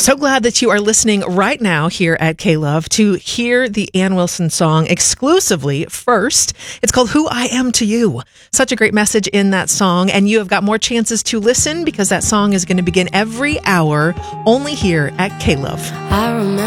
So glad that you are listening right now here at K-Love to hear the Ann Wilson song exclusively first. It's called Who I Am to You. Such a great message in that song, and you have got more chances to listen because that song is going to begin every hour only here at K-Love. I remember